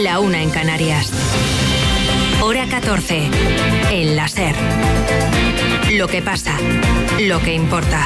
la 1 en Canarias. Hora 14, en la SER. Lo que pasa, lo que importa.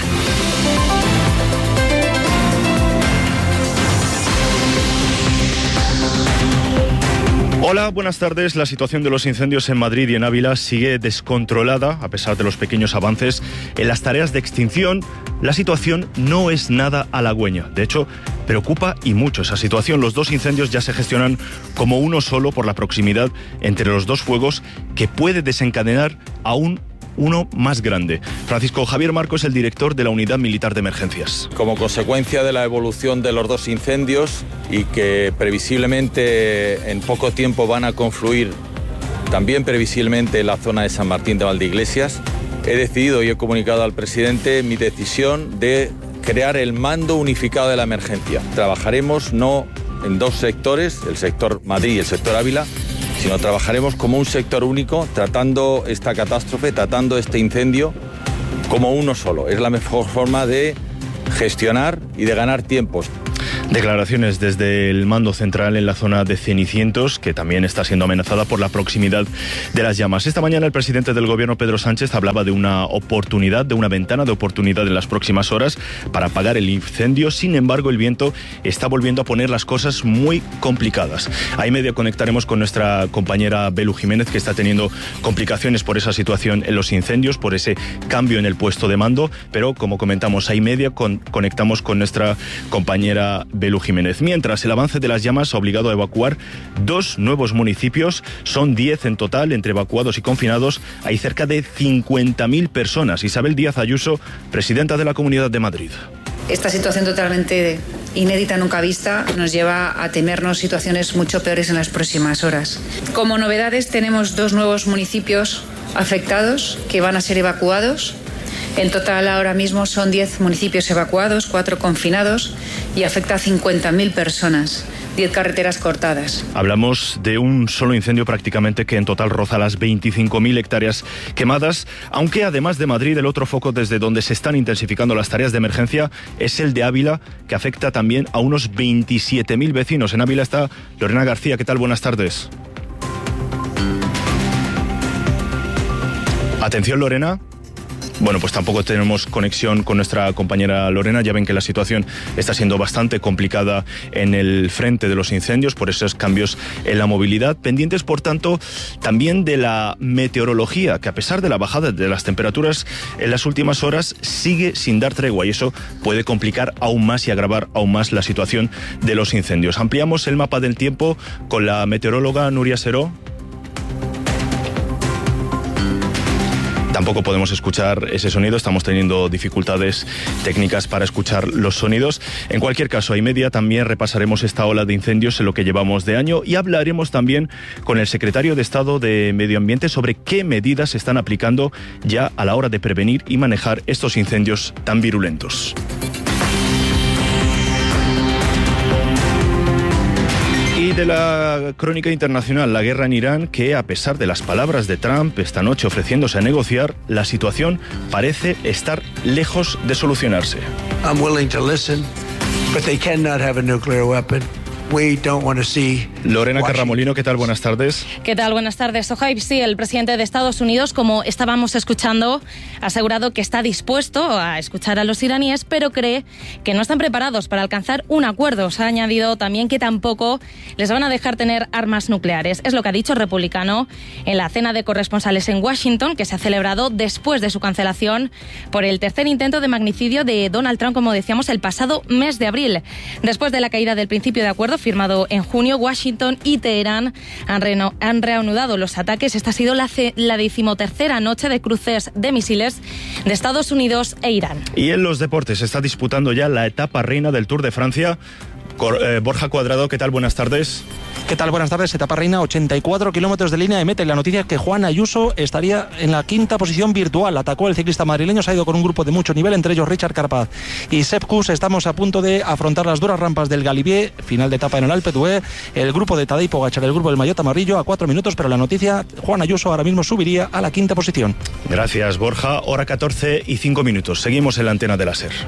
Hola, buenas tardes. La situación de los incendios en Madrid y en Ávila sigue descontrolada, a pesar de los pequeños avances en las tareas de extinción. La situación no es nada halagüeña. De hecho, preocupa y mucho esa situación. Los dos incendios ya se gestionan como uno solo por la proximidad entre los dos fuegos, que puede desencadenar aún uno más grande. Francisco Javier Marco es el director de la Unidad Militar de Emergencias. Como consecuencia de la evolución de los dos incendios y que previsiblemente en poco tiempo van a confluir también previsiblemente en la zona de San Martín de Valdeiglesias, he decidido y he comunicado al presidente mi decisión de crear el mando unificado de la emergencia. Trabajaremos no en dos sectores, el sector Madrid y el sector Ávila, sino trabajaremos como un sector único, tratando esta catástrofe, tratando este incendio como uno solo. Es la mejor forma de gestionar y de ganar tiempos. Declaraciones desde el mando central en la zona de Cenicientos, que también está siendo amenazada por la proximidad de las llamas. Esta mañana el presidente del gobierno, Pedro Sánchez, hablaba de una oportunidad, de una ventana de oportunidad en las próximas horas para apagar el incendio. Sin embargo, el viento está volviendo a poner las cosas muy complicadas. A y media conectaremos con nuestra compañera Belu Jiménez, que está teniendo complicaciones por esa situación en los incendios, por ese cambio en el puesto de mando, pero como comentamos, a y media conectamos con nuestra compañera Belu Jiménez. Mientras, el avance de las llamas ha obligado a evacuar 2 nuevos municipios. Son 10 en total, entre evacuados y confinados. Hay cerca de 50.000 personas. Isabel Díaz Ayuso, presidenta de la Comunidad de Madrid. Esta situación totalmente inédita, nunca vista, nos lleva a temernos situaciones mucho peores en las próximas horas. Como novedades, tenemos 2 nuevos municipios afectados que van a ser evacuados. En total, ahora mismo son 10 municipios evacuados, 4 confinados y afecta a 50.000 personas. 10 carreteras cortadas. Hablamos de un solo incendio prácticamente que en total roza las 25.000 hectáreas quemadas, aunque además de Madrid, el otro foco desde donde se están intensificando las tareas de emergencia es el de Ávila, que afecta también a unos 27.000 vecinos. En Ávila está Lorena García. ¿Qué tal? Buenas tardes. Atención, Lorena. Bueno, pues tampoco tenemos conexión con nuestra compañera Lorena. Ya ven que la situación está siendo bastante complicada en el frente de los incendios por esos cambios en la movilidad. Pendientes, por tanto, también de la meteorología, que a pesar de la bajada de las temperaturas en las últimas horas, sigue sin dar tregua, y eso puede complicar aún más y agravar aún más la situación de los incendios. Ampliamos el mapa del tiempo con la meteoróloga Nuria Seró. Tampoco podemos escuchar ese sonido, estamos teniendo dificultades técnicas para escuchar los sonidos. En cualquier caso, a y media también repasaremos esta ola de incendios en lo que llevamos de año y hablaremos también con el secretario de Estado de Medio Ambiente sobre qué medidas se están aplicando ya a la hora de prevenir y manejar estos incendios tan virulentos. Y de la crónica internacional, la guerra en Irán, que a pesar de las palabras de Trump esta noche ofreciéndose a negociar, la situación parece estar lejos de solucionarse. I'm willing to listen, but they cannot have a nuclear weapon. We don't want to see Lorena Carramolino, ¿qué tal? Buenas tardes. ¿Qué tal? Buenas tardes. Sohaib, sí, el presidente de Estados Unidos, como estábamos escuchando, ha asegurado que está dispuesto a escuchar a los iraníes, pero cree que no están preparados para alcanzar un acuerdo. Se ha añadido también que tampoco les van a dejar tener armas nucleares. Es lo que ha dicho el republicano en la cena de corresponsales en Washington, que se ha celebrado después de su cancelación por el tercer intento de magnicidio de Donald Trump, como decíamos, el pasado mes de abril. Después de la caída del principio de acuerdo firmado en junio, Washington y Teherán han reanudado los ataques. Esta ha sido la 13ª noche de cruces de misiles de Estados Unidos e Irán. Y en los deportes se está disputando ya la etapa reina del Tour de Francia. Borja Cuadrado, ¿qué tal? Buenas tardes. ¿Qué tal? Buenas tardes. Etapa reina, 84 kilómetros de línea de meta. Y la noticia es que Juan Ayuso estaría en la 5ª posición virtual. Atacó el ciclista madrileño, se ha ido con un grupo de mucho nivel, entre ellos Richard Carapaz y Sepp Kuss. Estamos a punto de afrontar las duras rampas del Galibier, final de etapa en el Alpe d'Huez. El grupo de Tadej Pogačar, el grupo del Maillot Amarillo, a 4 minutos, pero la noticia, Juan Ayuso ahora mismo subiría a la 5ª posición. Gracias, Borja. Hora 14 y 5 minutos. Seguimos en la antena de la SER.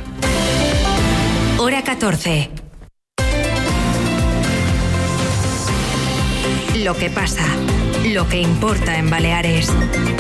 Hora 14. lo que pasa, lo que importa en Baleares.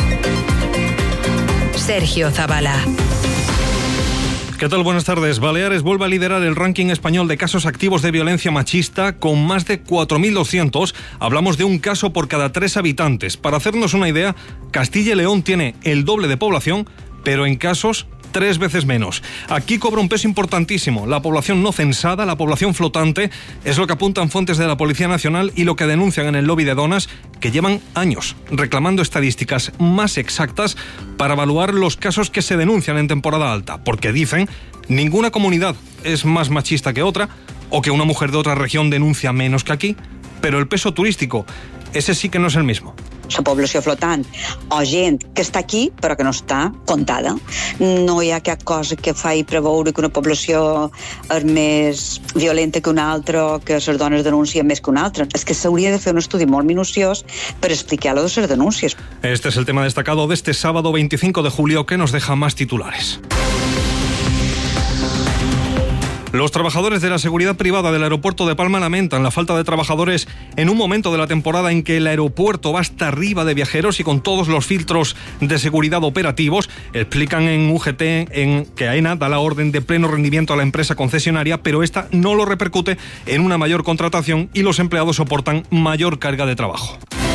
Sergio Zavala. ¿Qué tal? Buenas tardes. Baleares vuelve a liderar el ranking español de casos activos de violencia machista con más de 4.200. Hablamos de un caso por cada 3 habitantes. Para hacernos una idea, Castilla y León tiene el doble de población, pero en casos 3 veces menos. Aquí cobra un peso importantísimo la población no censada, la población flotante, es lo que apuntan fuentes de la Policía Nacional y lo que denuncian en el lobby de Donas, que llevan años reclamando estadísticas más exactas para evaluar los casos que se denuncian en temporada alta, porque dicen, ninguna comunidad es más machista que otra, o que una mujer de otra región denuncia menos que aquí, pero el peso turístico, ese sí que no es el mismo. La població flotant o gent que està aquí però que no està comptada. No hi ha cap cosa que faci preveure que una població és més violenta que una altra o que les dones denuncien més que una altra. És que s'hauria de fer un estudi molt minuciós per explicar lo de les denúncies. Este es el tema destacado de este sábado 25 de julio que nos deja más titulares. Los trabajadores de la seguridad privada del aeropuerto de Palma lamentan la falta de trabajadores en un momento de la temporada en que el aeropuerto va hasta arriba de viajeros y con todos los filtros de seguridad operativos. Explican en UGT que AENA da la orden de pleno rendimiento a la empresa concesionaria, pero esta no lo repercute en una mayor contratación y los empleados soportan mayor carga de trabajo.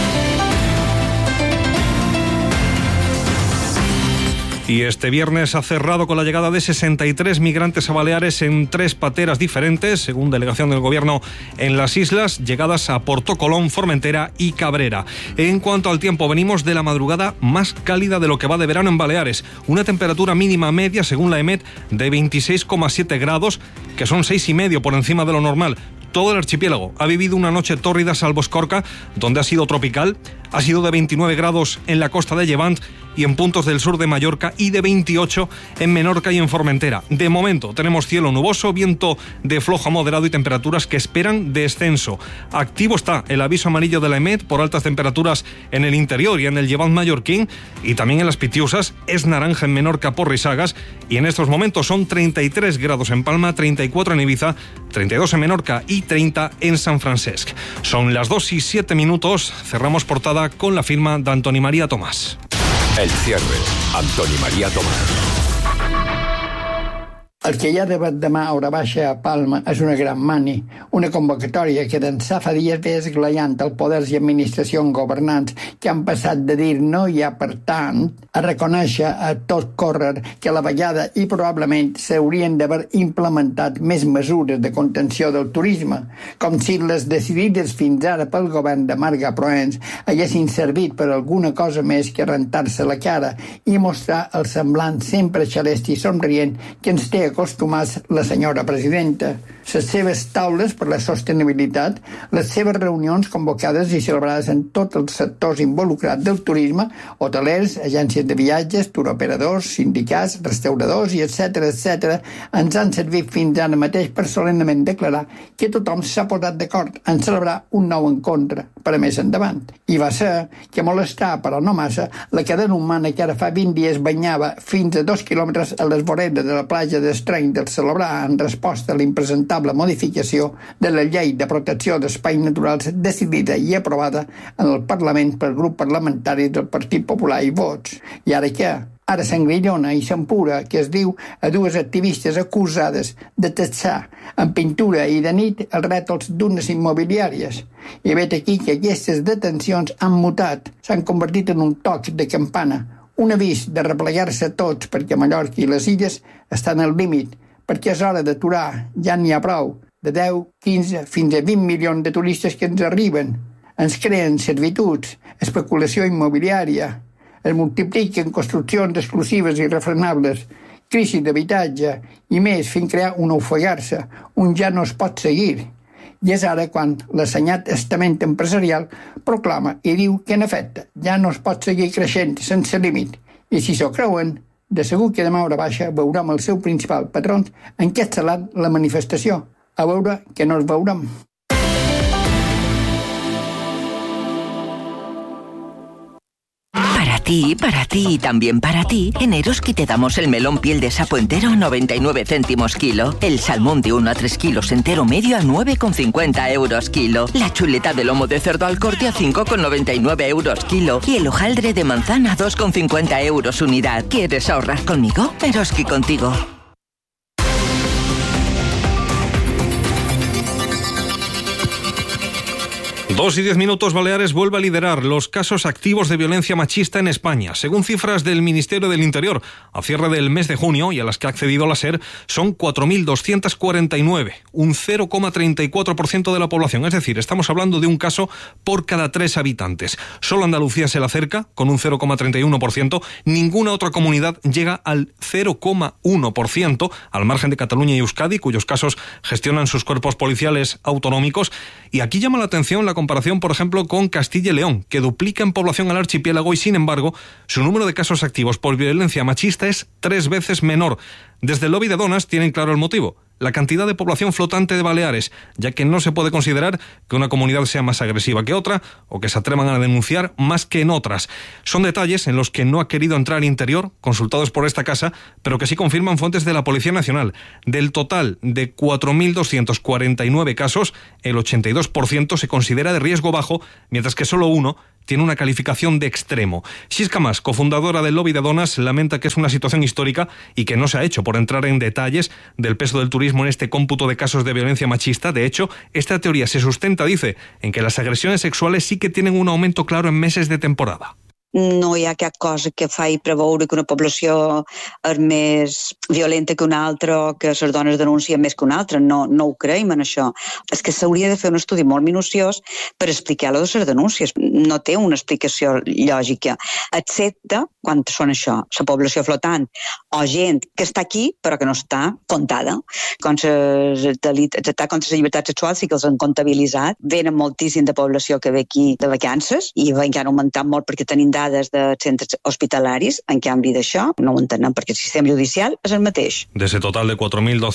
Y este viernes ha cerrado con la llegada de 63 migrantes a Baleares en 3 pateras diferentes, según delegación del Gobierno en las islas, llegadas a Portocolón, Formentera y Cabrera. En cuanto al tiempo, venimos de la madrugada más cálida de lo que va de verano en Baleares. Una temperatura mínima media, según la EMET, de 26,7 grados, que son 6,5 por encima de lo normal. Todo el archipiélago ha vivido una noche tórrida salvo Escorca, donde ha sido tropical. Ha sido de 29 grados en la costa de Llevant y en puntos del sur de Mallorca y de 28 en Menorca y en Formentera. De momento tenemos cielo nuboso, viento de flojo a moderado y temperaturas que esperan descenso. Activo está el aviso amarillo de la EMET por altas temperaturas en el interior y en el Llevant mallorquín, y también en las Pitiusas es naranja en Menorca por risagas, y en estos momentos son 33 grados en Palma, 34 en Ibiza, 32 en Menorca y 30 en San Francesc. Son las 2:07, cerramos portada con la firma de Antoni María Tomàs. El cierre, Antoni María Tomàs. El que hi ha debat demà a hora baixa a Palma és una gran mani, una convocatòria que d'ençà fa dies ve esglaiant els poders i administracions governants que han passat de dir no hi ha per tant a reconèixer a tot córrer que a la vegada i probablement s'haurien d'haver implementat més mesures de contenció del turisme, com si les decidides fins ara pel govern de Marga Proens haguessin servit per alguna cosa més que rentar-se la cara i mostrar el semblant sempre xalest i somrient que ens té acostumats la senyora presidenta. Les seves taules per la sostenibilitat, les seves reunions convocades i celebrades en tots els sectors involucrats del turisme, hotelers, agències de viatges, turoperadors, sindicats, restauradors i etc., ens han servit fins ara mateix per solemnement declarar que tothom s'ha posat d'acord en celebrar un nou encontre per a més endavant. I va ser que molestar, però no massa, la cadena humana que ara fa 20 dies banyava fins a 2 quilòmetres a les voreres de la platja d'Estreny del Celebrar en resposta a l'impresentable modificació de la llei de protecció d'espais naturals decidida i aprovada en el Parlament pel grup parlamentari del Partit Popular i Vots. I ara què? Ara s'engrillona i s'empura que es diu a 2 activistes acusades de taxar en pintura i de nit els rètols d'unes immobiliàries. I vet aquí que aquestes detencions han mutat, s'han convertit en un toc de campana, un avís de replegar-se tots perquè Mallorca i les illes estan al límit, perquè és hora d'aturar, ja n'hi ha prou, de 10, 15 fins a 20 milions de turistes que ens arriben. Ens creen servituds, especulació immobiliària, es multipliquen construccions exclusives i irrefrenables, crisi d'habitatge i més fins crear un ofegar-se, un ja no es pot seguir. I és ara quan l'assenyat estament empresarial proclama i diu que en efecte ja no es pot seguir creixent sense límit. I si s'ho creuen, de segur que demà a hora baixa veurem el seu principal patró encapçalant la manifestació. A veure que no els veurem. Para ti y también para ti, en Eroski te damos el melón piel de sapo entero a 99 céntimos kilo, el salmón de 1 a 3 kilos entero medio a 9,50 euros kilo, la chuleta de lomo de cerdo al corte a 5,99 euros kilo y el hojaldre de manzana a 2,50 euros unidad. ¿Quieres ahorrar conmigo? Eroski contigo. Dos y 10 minutos. Baleares vuelve a liderar los casos activos de violencia machista en España. Según cifras del Ministerio del Interior, a cierre del mes de junio y a las que ha accedido la SER, son 4.249, un 0,34% de la población. Es decir, estamos hablando de un caso por cada 3 habitantes. Solo Andalucía se la acerca, con un 0,31%. Ninguna otra comunidad llega al 0,1%, al margen de Cataluña y Euskadi, cuyos casos gestionan sus cuerpos policiales autonómicos. Y aquí llama la atención la comparación, por ejemplo, con Castilla y León, que duplica en población al archipiélago y, sin embargo, su número de casos activos por violencia machista es 3 veces menor. Desde el lobby de Donas tienen claro el motivo: la cantidad de población flotante de Baleares, ya que no se puede considerar que una comunidad sea más agresiva que otra o que se atrevan a denunciar más que en otras. Son detalles en los que no ha querido entrar Interior, consultados por esta casa, pero que sí confirman fuentes de la Policía Nacional. Del total de 4.249 casos, el 82% se considera de riesgo bajo, mientras que solo uno tiene una calificación de extremo. Xisca Mas, cofundadora del lobby de Donas, lamenta que es una situación histórica y que no se ha hecho por entrar en detalles del peso del turismo en este cómputo de casos de violencia machista. De hecho, esta teoría se sustenta, dice, en que las agresiones sexuales sí que tienen un aumento claro en meses de temporada. No hi ha cap cosa que faci preveure que una població és més violenta que una altra o que les dones denuncien més que una altra. No ho creiem en això. És que s'hauria de fer un estudi molt minuciós per explicar-lo de les denúncies. No té una explicació lògica, excepte quan són això, la població flotant o gent que està aquí però que no està comptada. Com els atacs contra la llibertat sexual sí que els han comptabilitzat. Venen moltíssim de població que ve aquí de vacances i que han augmentat molt perquè tenim dades de centres hospitalaris. En canvi d'això no ho entenem perquè el sistema judicial és el mateix. De ese total de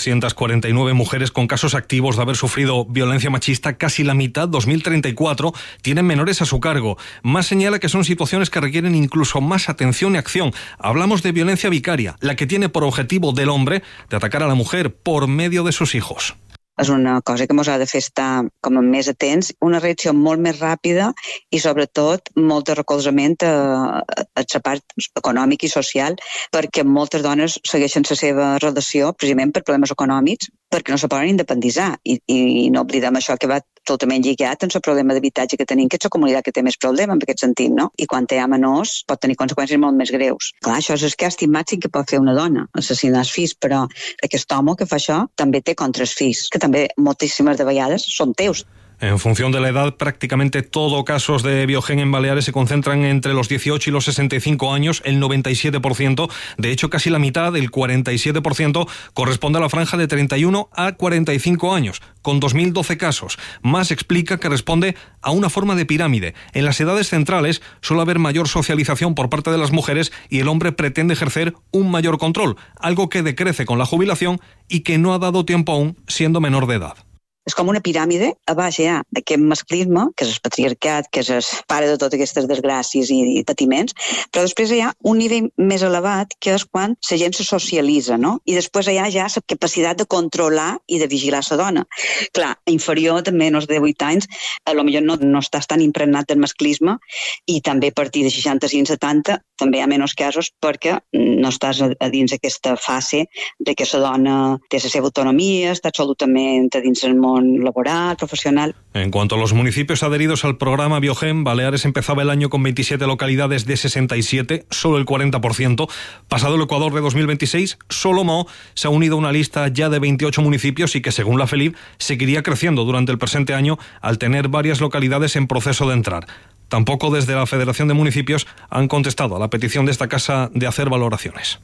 4.249 mujeres con casos activos de haber sufrido violencia machista, casi la mitad, 2.034, tienen menores a su cargo. Más señala que son situaciones que requieren incluso más atención y acción. Hablamos de violencia vicaria, la que tiene por objetivo del hombre de atacar a la mujer por medio de sus hijos. És una cosa que ens ha de fer estar com més atents, una reacció molt més ràpida i sobretot molt de recolzament a la part econòmica i social, perquè moltes dones segueixen la seva relació precisament per problemes econòmics, perquè no se poden independitzar i no oblidem això que va totalment lligat amb el problema d'habitatge que tenim, que és la comunitat que té més problema en aquest sentit, no? I quan hi ha menors pot tenir conseqüències molt més greus. Clar, això és el càstig màxim que pot fer una dona, assassinar els fills, però aquest home que fa això també té contra els fills, que també moltíssimes de vegades són teus. En función de la edad, prácticamente todo casos de Biogen en Baleares se concentran entre los 18 y los 65 años, el 97%. De hecho, casi la mitad, el 47%, corresponde a la franja de 31 a 45 años, con 2.012 casos. Más explica que responde a una forma de pirámide. En las edades centrales suele haber mayor socialización por parte de las mujeres y el hombre pretende ejercer un mayor control, algo que decrece con la jubilación y que no ha dado tiempo aún siendo menor de edad. És com una piràmide, a baix hi ha aquest masclisme, que és el patriarcat, que és el pare de totes aquestes desgràcies i patiments, però després hi ha un nivell més elevat, que és quan la gent se socialitza, no? I després hi ha ja la capacitat de controlar i de vigilar la dona. Clar, inferior també, en els de 8 anys, potser no estàs tan impregnat del masclisme i també a partir de 65-70 també hi ha menys casos perquè no estàs a dins aquesta fase de que la dona té la seva autonomia, està absolutament a dins el món laboral, profesional. En cuanto a los municipios adheridos al programa Biogen, Baleares empezaba el año con 27 localidades de 67, solo el 40%. Pasado el Ecuador de 2026, solo Mahó se ha unido a una lista ya de 28 municipios y que, según la FELIP, seguiría creciendo durante el presente año al tener varias localidades en proceso de entrar. Tampoco desde la Federación de Municipios han contestado a la petición de esta casa de hacer valoraciones.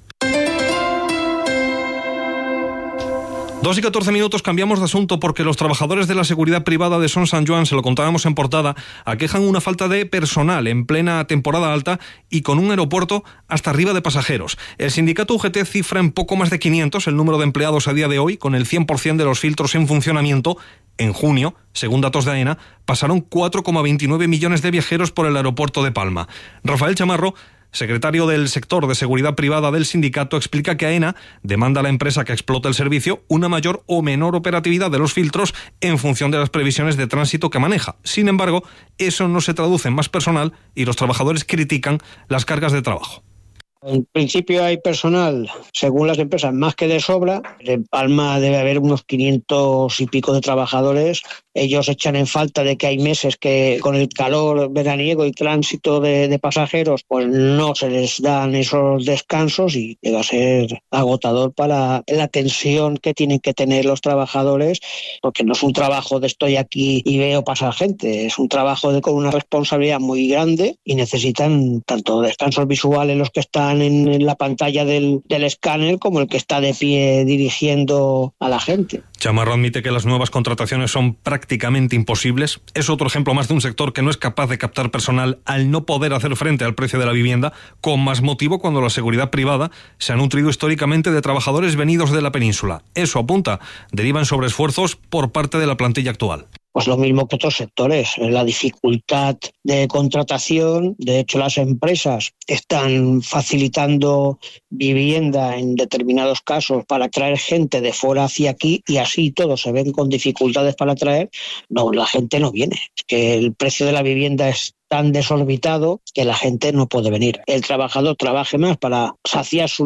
2 y 14 minutos, cambiamos de asunto porque los trabajadores de la seguridad privada de Son Sant Joan, se lo contábamos en portada, aquejan una falta de personal en plena temporada alta y con un aeropuerto hasta arriba de pasajeros. El sindicato UGT cifra en poco más de 500 el número de empleados a día de hoy, con el 100% de los filtros en funcionamiento. En junio, según datos de AENA, pasaron 4,29 millones de viajeros por el aeropuerto de Palma. Rafael Chamarro secretario del sector de seguridad privada del sindicato, explica que AENA demanda a la empresa que explota el servicio una mayor o menor operatividad de los filtros en función de las previsiones de tránsito que maneja. Sin embargo, eso no se traduce en más personal y los trabajadores critican las cargas de trabajo. En principio hay personal, según las empresas, más que de sobra. En Palma debe haber unos 500 y pico de trabajadores. Ellos echan en falta de que hay meses que con el calor veraniego y tránsito de pasajeros, pues no se les dan esos descansos y llega a ser agotador para la tensión que tienen que tener los trabajadores, porque no es un trabajo de estoy aquí y veo pasar gente, es un trabajo con una responsabilidad muy grande y necesitan tanto descansos visuales los que están en la pantalla del escáner como el que está de pie dirigiendo a la gente. Chamarro admite que las nuevas contrataciones son prácticamente imposibles. Es otro ejemplo más de un sector que no es capaz de captar personal al no poder hacer frente al precio de la vivienda, con más motivo cuando la seguridad privada se ha nutrido históricamente de trabajadores venidos de la península. Eso apunta, derivan sobreesfuerzos por parte de la plantilla actual. Pues lo mismo que otros sectores, la dificultad de contratación. De hecho, las empresas están facilitando vivienda en determinados casos para traer gente de fuera hacia aquí y así todos se ven con dificultades para traer. No, la gente no viene. Es que el precio de la vivienda es tan desorbitado que la gente no puede venir. El trabajador trabaje más para saciar su